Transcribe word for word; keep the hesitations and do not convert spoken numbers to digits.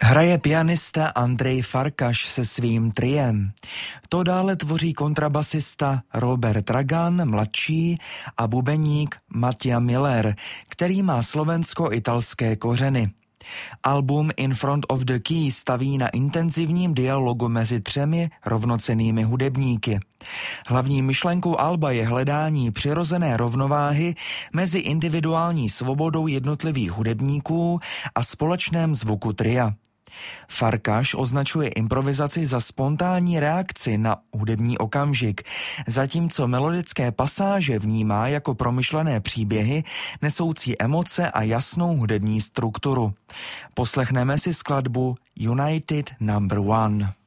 Hraje pianista Andrej Farkaš se svým triem. To dále tvoří kontrabasista Robert Dragan, mladší, a bubeník Mattia Miller, který má slovensko-italské kořeny. Album In Front of the Key staví na intenzivním dialogu mezi třemi rovnocennými hudebníky. Hlavní myšlenkou alba je hledání přirozené rovnováhy mezi individuální svobodou jednotlivých hudebníků a společném zvuku tria. Farkaš označuje improvizaci za spontánní reakci na hudební okamžik, zatímco melodické pasáže vnímá jako promyšlené příběhy nesoucí emoce a jasnou hudební strukturu. Poslechneme si skladbu United Number One.